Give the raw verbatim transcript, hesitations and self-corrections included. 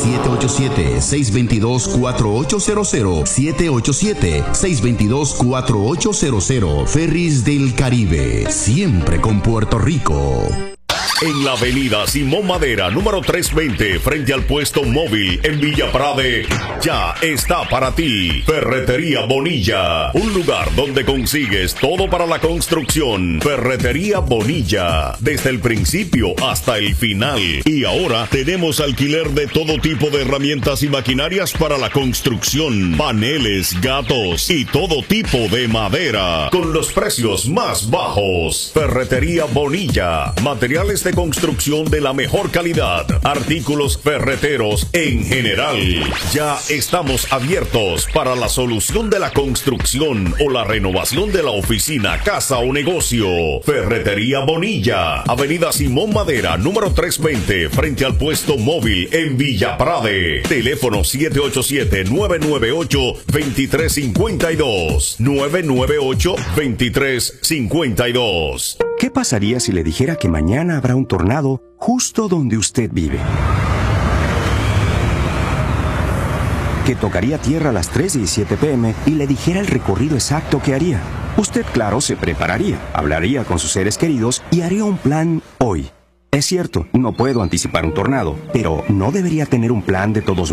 siete ocho siete, seis dos dos, cuatro ocho cero cero. siete ocho siete, seis dos dos, cuatro ocho cero cero. Ferries del Caribe, siempre con Puerto Rico. En la avenida Simón Madera, número trescientos veinte, frente al puesto móvil en Villa Prade, ya está para ti Ferretería Bonilla, un lugar donde consigues todo para la construcción. Ferretería Bonilla, desde el principio hasta el final. Y ahora tenemos alquiler de todo tipo de herramientas y maquinarias para la construcción, paneles, gatos y todo tipo de madera, con los precios más bajos. Ferretería Bonilla, materiales de construcción de la mejor calidad, artículos ferreteros en general. Ya estamos abiertos para la solución de la construcción o la renovación de la oficina, casa o negocio. Ferretería Bonilla, avenida Simón Madera, número trescientos veinte, frente al puesto móvil en Villa Prade. Teléfono siete ocho siete, nueve nueve ocho, dos tres cinco dos. nueve nueve ocho, dos tres cinco dos. ¿Qué pasaría si le dijera que mañana habrá un tornado justo donde usted vive? Que tocaría tierra a las tres diecisiete pm y le dijera el recorrido exacto que haría. Usted, claro, se prepararía, hablaría con sus seres queridos y haría un plan hoy. Es cierto, no puedo anticipar un tornado, pero ¿no debería tener un plan de todos modos?